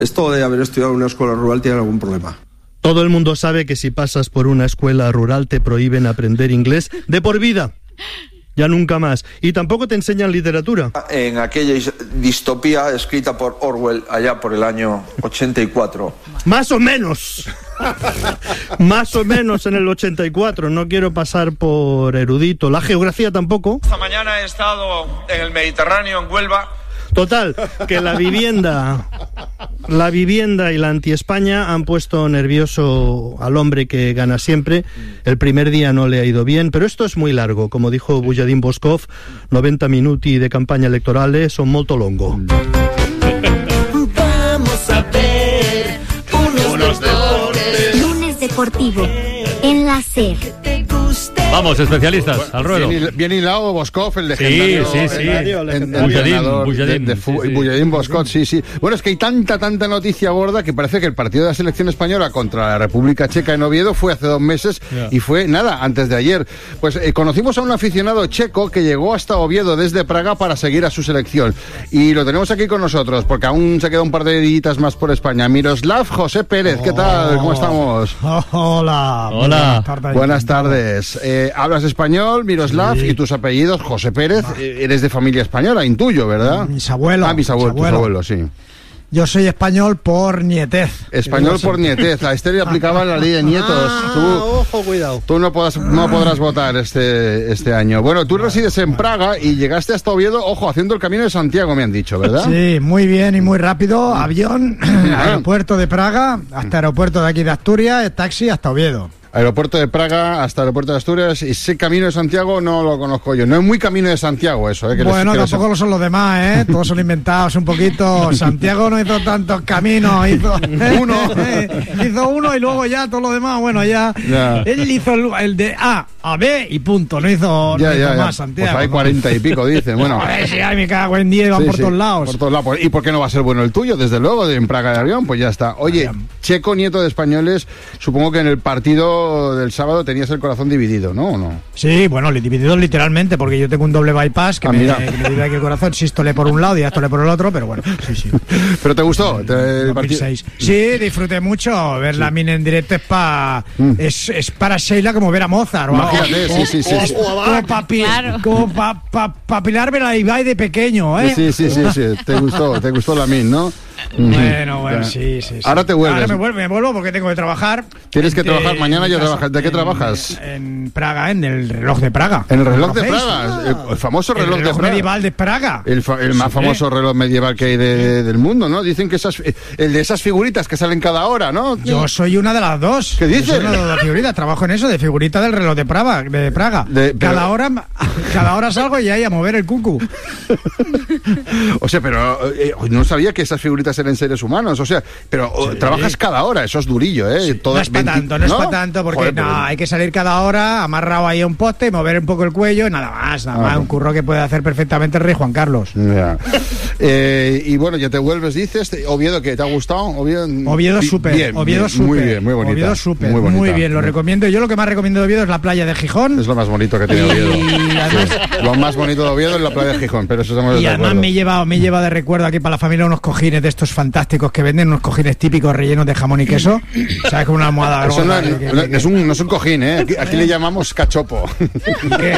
Esto de haber estudiado en una escuela rural tiene algún problema. Todo el mundo sabe que si pasas por una escuela rural te prohíben aprender inglés de por vida. Ya nunca más. Y tampoco te enseñan literatura. En aquella distopía escrita por Orwell allá por el año 84. Más o menos. Más o menos en el 84. No quiero pasar por erudito. La geografía tampoco. Esta mañana he estado en el Mediterráneo, en Huelva. Total, que la vivienda y la anti-España han puesto nervioso al hombre que gana siempre. El primer día no le ha ido bien, pero esto es muy largo. Como dijo Bujadín Boskov, 90 minuti de campaña electorales son molto longo. Vamos a ver unos deportes. Lunes deportivo en la SER. Vamos, especialistas, al ruedo. Bien hilado Boskov, el legendario. Bujadín Boskov, sí. Bueno, es que hay tanta noticia gorda que parece que el partido de la selección española contra la República Checa en Oviedo fue hace 2 meses y fue, antes de ayer. Pues conocimos a un aficionado checo que llegó hasta Oviedo desde Praga para seguir a su selección. Y lo tenemos aquí con nosotros, porque aún se queda un par de días más por España. Miroslav José Pérez, ¿qué tal? ¿Cómo estamos? Hola. Buenas tardes. Hablas español, Miroslav, y tus apellidos, José Pérez, eres de familia española, intuyo, ¿verdad? Mis abuelos. Tus abuelos, sí. Yo soy español por nietez. Español por nietez. A este le aplicaba la ley de nietos. Ojo, cuidado. Tú no podrás votar este año. Bueno, tú resides en Praga y llegaste hasta Oviedo, haciendo el Camino de Santiago, me han dicho, ¿verdad? Sí, muy bien y muy rápido. Avión, aeropuerto de Praga, hasta aeropuerto de aquí de Asturias, taxi hasta Oviedo. Aeropuerto de Praga hasta Aeropuerto de Asturias. Y ese Camino de Santiago no lo conozco yo. No es muy Camino de Santiago eso, Bueno, tampoco lo son los demás, Todos son inventados un poquito. Santiago no hizo tantos caminos, hizo uno y luego ya todo lo demás, ya. Él hizo el de A a B y punto. No hizo más Santiago. Pues hay 40 y pico, dicen. Bueno. A ver si me cago en 10, van por todos lados. Por todos lados. ¿Y por qué no va a ser bueno el tuyo? Desde luego, en Praga de avión, pues ya está. Oye, checo, nieto de españoles, supongo que en el partido del sábado tenías el corazón dividido, ¿no? ¿O no? Sí, bueno, dividido literalmente, porque yo tengo un doble bypass que me divide aquí el corazón, sístole por un lado, diástole por el otro, pero bueno, sí. ¿Pero te gustó el partido? Sí, disfruté mucho. Ver la mina en directo es para Sheila como ver a Mozart. Imagínate, sí. Como para Pilar ver a Ibai de pequeño, Sí. Te gustó la min, ¿no? Bueno, sí. Ahora te vuelves. Ahora me vuelvo porque tengo que trabajar. Tienes que trabajar mañana, ya trabajas. ¿De qué trabajas? En Praga, en el reloj de Praga. ¿En el reloj de Praga? El famoso reloj de Praga. Medieval de Praga. El más famoso reloj medieval que hay del mundo, ¿no? Dicen que el de esas figuritas que salen cada hora, ¿no? Yo soy una de las dos. ¿Qué dices? Yo soy una de las figuritas, trabajo en eso, de figurita del reloj de Praga. Cada hora salgo y ahí a mover el cucu. O sea, pero no sabía que esas figuritas eran seres humanos, pero trabajas cada hora, eso es durillo, No es para tanto, porque hay que salir cada hora amarrado ahí a un poste, mover un poco el cuello, nada más, un curro que puede hacer perfectamente el rey Juan Carlos. Y bueno, ya te vuelves, dices, Oviedo, ¿qué te ha gustado? Oviedo súper, Oviedo súper. Muy bien, muy bonita. Oviedo súper, muy bien, lo recomiendo. Yo lo que más recomiendo de Oviedo es la playa de Gijón. Es lo más bonito que tiene Oviedo. Lo más bonito de Oviedo es la playa de Gijón, pero eso estamos de acuerdo. Y además me lleva de recuerdo aquí para la familia unos cojines de estos fantásticos que venden, unos cojines típicos rellenos de jamón y queso. ¿Sabes? Con una almohada. Eso no es un cojín, Aquí le llamamos cachopo. ¿Y qué?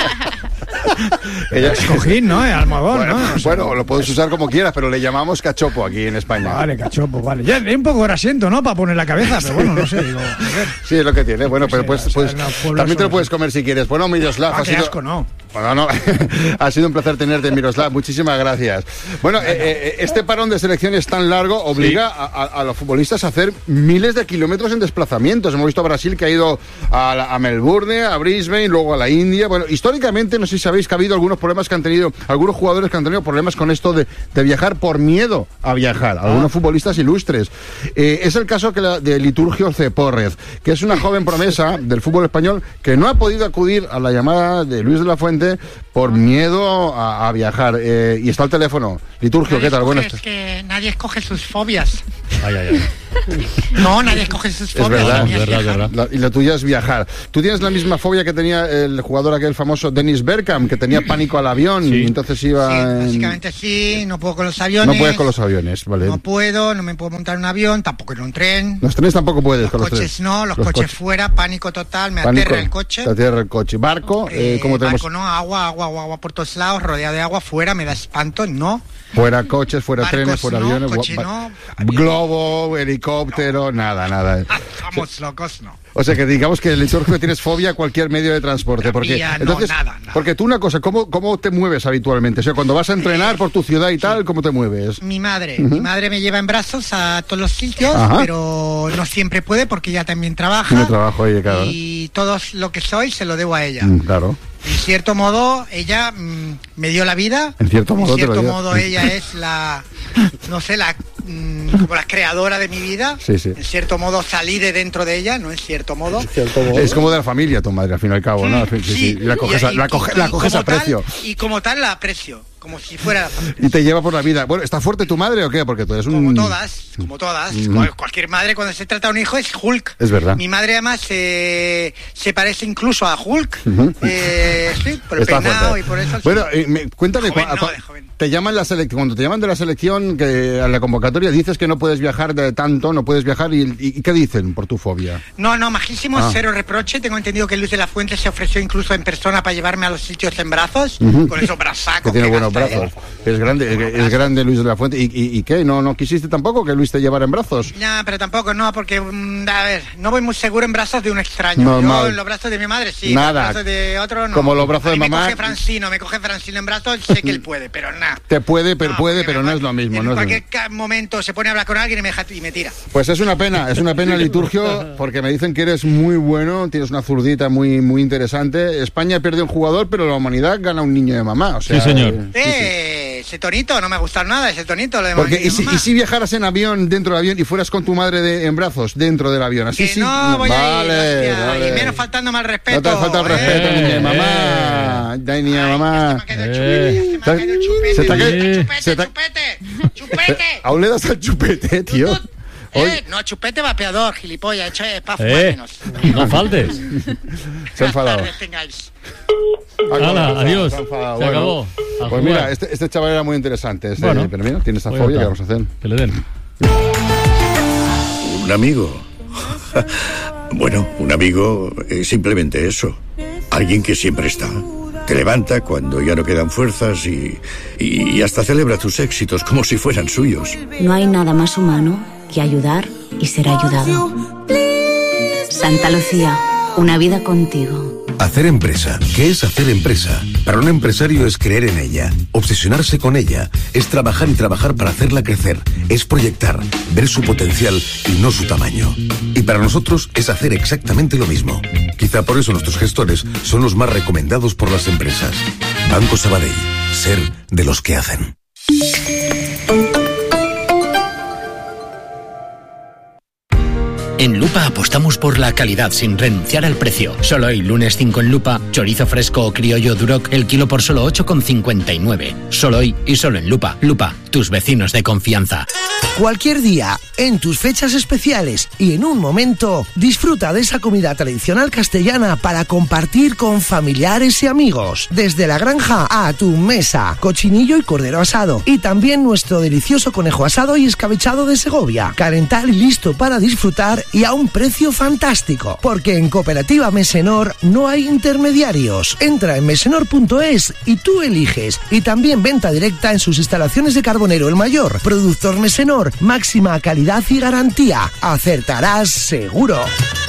Es cojín, ¿no? Es almohadón, ¿no? Bueno, lo puedes usar como quieras, pero le llamamos cachopo aquí en España. Vale, cachopo, vale. Ya un poco grasiento, ¿no? Para poner la cabeza, pero bueno, no sé. Sí, es lo que tiene. Bueno, pero también te lo puedes comer si quieres. Bueno, Miroslav, qué asco, ¿no? Bueno, no. Ha sido un placer tenerte, Miroslav. Muchísimas gracias. Bueno, este parón de selecciones tan largo obliga a los futbolistas a hacer miles de kilómetros en desplazamientos. Hemos visto a Brasil que ha ido a Melbourne, a Brisbane, luego a la India. Bueno, históricamente, no sé si sabéis que ha habido algunos jugadores que han tenido problemas con esto de viajar por miedo a viajar. Algunos futbolistas ilustres. Es el caso de Liturgio Cepórrez, que es una joven promesa del fútbol español que no ha podido acudir a la llamada de Luis de la Fuente por miedo a viajar. Y está al teléfono. Liturgio, ¿qué tal? Buenas tardes. Es que nadie escoge sus fobias. Ay. No, nadie escoge sus fobias. Es verdad. Y la tuya es viajar. Tú tienes la misma fobia que tenía el jugador aquel famoso Dennis Bergkamp, que tenía pánico al avión, y entonces iba... Sí, básicamente sí, no puedo con los aviones. No puedes con los aviones, vale. No me puedo montar en un avión, tampoco en un tren. Los trenes tampoco puedes con los coches trenes. No, los coches fuera, pánico total, aterra el coche. Te aterra el coche. ¿Barco? ¿Cómo tenemos? Barco no, agua por todos lados, rodeado de agua, fuera, me da espanto, no. Fuera coches, fuera Barcos trenes, fuera aviones. Coche no. Globo, helicóptero, nada. Estamos locos, no. O sea que digamos que el Liturgio tienes fobia a cualquier medio de transporte. Porque, entonces, nada. Porque tú una cosa, ¿cómo te mueves habitualmente? O sea, cuando vas a entrenar por tu ciudad y tal, ¿cómo te mueves? Mi madre me lleva en brazos a todos los sitios, pero no siempre puede porque ella también trabaja. No trabajo, claro. Y todo lo que soy se lo debo a ella. Claro. En cierto modo, ella me dio la vida. En cierto modo, ella es como la creadora de mi vida. Sí. En cierto modo, salí de dentro de ella, no en cierto modo. Es como de la familia tu madre, al fin y al cabo, ¿no? Sí. La coges a precio. Y como tal la aprecio. Como si fuera... Y te lleva por la vida. Bueno, ¿está fuerte tu madre o qué? Porque tú eres Como todas. Cualquier madre cuando se trata de un hijo es Hulk. Es verdad. Mi madre además se parece incluso a Hulk. Sí, por el peinado y por eso... Bueno, cuéntame, te llaman cuando te llaman de la selección, que a la convocatoria dices que no puedes viajar no puedes viajar, ¿y qué dicen por tu fobia? No, majísimo, cero reproche. Tengo entendido que Luis de la Fuente se ofreció incluso en persona para llevarme a los sitios en brazos, con esos brazacos. Que tiene buenos brazos. Es grande Luis de la Fuente. ¿Y qué? ¿No quisiste tampoco que Luis te llevara en brazos? No, pero tampoco, porque, a ver, no voy muy seguro en brazos de un extraño. Normal. Yo en los brazos de mi madre sí, nada. En los brazos de otro no. Como los brazos de mamá. Me coge Francino en brazos, sé que él puede, pero nada. Te puede, pero no es lo mismo. En cualquier momento se pone a hablar con alguien y me tira. Pues es una pena Liturgio, porque me dicen que eres muy bueno, tienes una zurdita muy, muy interesante. España pierde un jugador, pero la humanidad gana un niño de mamá. O sea, sí, señor. Ese tonito, no me ha gustado nada, ese tonito. Porque, ¿y si viajaras en avión, dentro del avión, y fueras con tu madre en brazos, dentro del avión? Así que sí. No, voy a ir, vale. Y menos faltándome al respeto. No te falta el respeto, niña de mamá. Niña de mamá. ¡Chupete! Aún le das al chupete, tío. No, chupete vapeador, gilipollas, para fumar menos. No faltes. Se ha enfadado. Hala, adiós. Se acabó. Pues mira, este chaval era muy interesante. Pero mira, tiene esta fobia, ¿qué vamos a hacer? Que le den. Un amigo. Bueno, un amigo es simplemente eso. Alguien que siempre está. Te levanta cuando ya no quedan fuerzas y hasta celebra tus éxitos como si fueran suyos. No hay nada más humano que ayudar y ser ayudado. Santa Lucía, una vida contigo. Hacer empresa. ¿Qué es hacer empresa? Para un empresario es creer en ella, obsesionarse con ella, es trabajar y trabajar para hacerla crecer, es proyectar, ver su potencial y no su tamaño. Y para nosotros es hacer exactamente lo mismo. Quizá por eso nuestros gestores son los más recomendados por las empresas. Banco Sabadell. Ser de los que hacen. En Lupa apostamos por la calidad sin renunciar al precio. Solo hoy, lunes 5 en Lupa, chorizo fresco o criollo Duroc, el kilo por solo 8,59. Solo hoy y solo en Lupa. Lupa, tus vecinos de confianza. Cualquier día, en tus fechas especiales y en un momento, disfruta de esa comida tradicional castellana para compartir con familiares y amigos. Desde la granja a tu mesa, cochinillo y cordero asado. Y también nuestro delicioso conejo asado y escabechado de Segovia. Calentar y listo para disfrutar y a un precio fantástico. Porque en Cooperativa Mesenor no hay intermediarios. Entra en mesenor.es y tú eliges. Y también venta directa en sus instalaciones de Carbonero el Mayor. Productor Mesenor, máxima calidad y garantía. Acertarás seguro.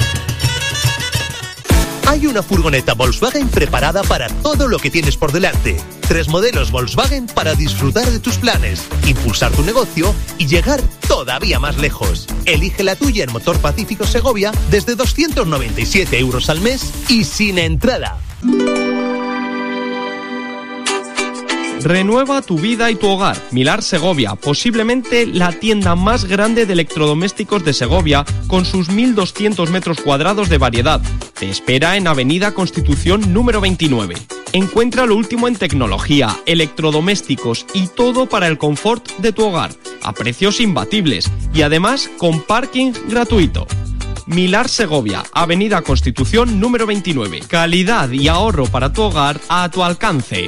Hay una furgoneta Volkswagen preparada para todo lo que tienes por delante. 3 modelos Volkswagen para disfrutar de tus planes, impulsar tu negocio y llegar todavía más lejos. Elige la tuya en Motor Pacífico Segovia desde 297 euros al mes y sin entrada. Renueva tu vida y tu hogar. Milar Segovia, posiblemente la tienda más grande de electrodomésticos de Segovia, con sus 1.200 metros cuadrados de variedad. Te espera en Avenida Constitución número 29. Encuentra lo último en tecnología, electrodomésticos y todo para el confort de tu hogar, a precios imbatibles y además con parking gratuito. Milar Segovia, Avenida Constitución número 29. Calidad y ahorro para tu hogar a tu alcance.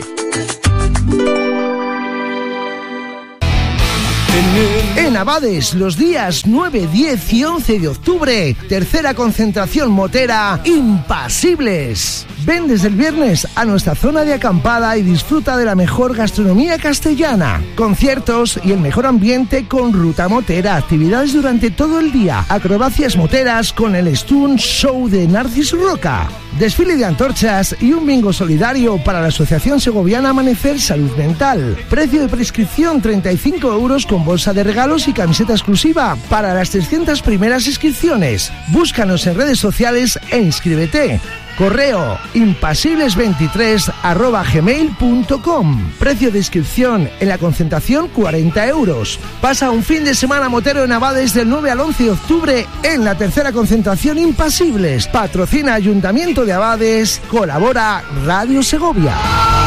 En Abades, los días 9, 10 y 11 de octubre, tercera concentración motera Impasibles. Ven desde el viernes a nuestra zona de acampada y disfruta de la mejor gastronomía castellana, conciertos y el mejor ambiente con ruta motera, actividades durante todo el día, acrobacias moteras con el Stunt Show de Narcis Roca, desfile de antorchas y un bingo solidario para la Asociación Segoviana Amanecer Salud Mental. Precio de prescripción 35 € con bolsa de regalos y camiseta exclusiva para las 300 primeras inscripciones. Búscanos en redes sociales e inscríbete. Correo impasibles23@gmail.com. Precio de inscripción en la concentración 40 €. Pasa un fin de semana motero en Abades del 9 al 11 de octubre en la tercera concentración Impasibles. Patrocina Ayuntamiento de Abades. Colabora Radio Segovia.